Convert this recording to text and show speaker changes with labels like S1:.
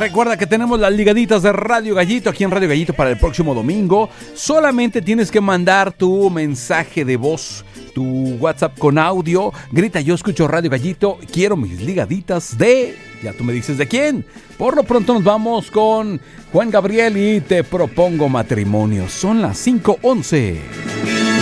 S1: Recuerda que tenemos las ligaditas de Radio Gallito aquí en Radio Gallito para el próximo domingo. Solamente tienes que mandar tu mensaje de voz, tu WhatsApp con audio. Grita: yo escucho Radio Gallito, quiero mis ligaditas de... Ya tú me dices de quién. Por lo pronto nos vamos con Juan Gabriel y Te propongo matrimonio. Son las 5:11.